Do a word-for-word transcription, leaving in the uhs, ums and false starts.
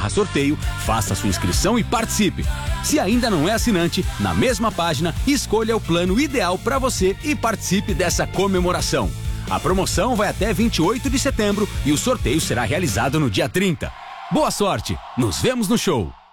barra sorteio, faça sua inscrição e participe. Se ainda não é assinante, na mesma página, escolha o plano ideal para você e participe dessa comemoração. A promoção vai até vinte e oito de setembro e o sorteio será realizado no dia trinta. Boa sorte! Nos vemos no show!